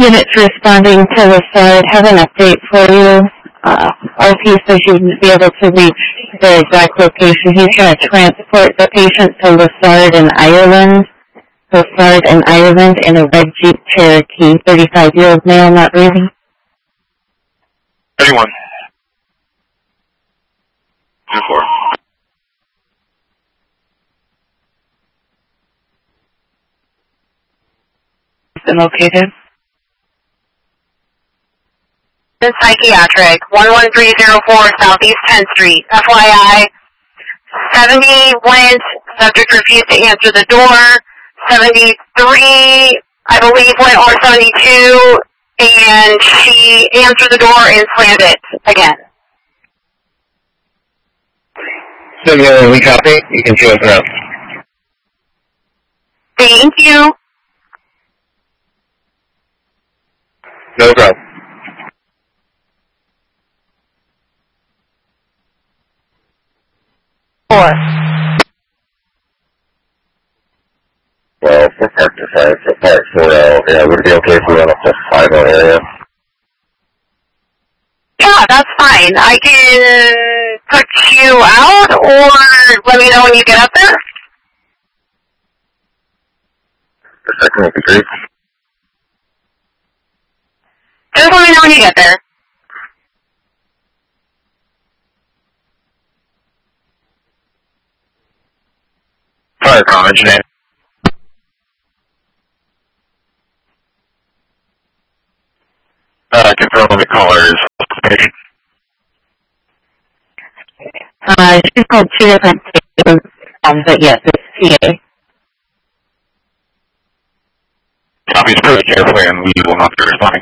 units responding to the side have an update for you. RP says you wouldn't be able to reach the exact location. He's going to transport the patient to Lessard in Ireland. Lessard in Ireland in a red Jeep Cherokee, 35-year-old male, not breathing. 31. 2-4. Been located. Psychiatric, 11304 Southeast 10th Street. FYI, 70 went, subject refused to answer the door. 73, I believe, went, or 72, and she answered the door and slammed it again. Similar, we copy. You can show us around. Thank you. No problem. Well, for Park to 5, for Park 4L, yeah, would it be okay if we run up to 5 area? Yeah, that's fine. I can put you out, or let me know when you get up there. The second would be great. Just let me know when you get there. Fire comm, engineer. Confirm the caller's location. She's called 2 different stations, but yes, it's CA. Copies per the care plan, we will not be responding.